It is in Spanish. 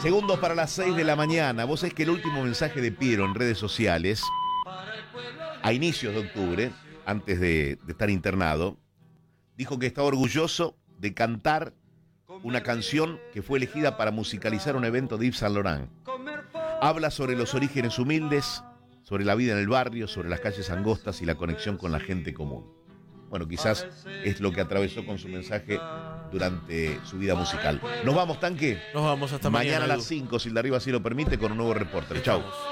Segundos para las 6 de la mañana. Vos sabés que el último mensaje de Piero en redes sociales, a inicios de octubre, antes de estar internado, dijo que estaba orgulloso de cantar una canción que fue elegida para musicalizar un evento de Yves Saint Laurent. Habla sobre los orígenes humildes, sobre la vida en el barrio, sobre las calles angostas y la conexión con la gente común. Bueno, quizás es lo que atravesó con su mensaje durante su vida musical. Nos vamos, Tanque. Nos vamos hasta mañana. Mañana a las 5, si el de arriba así lo permite, con un nuevo reporter. Chau.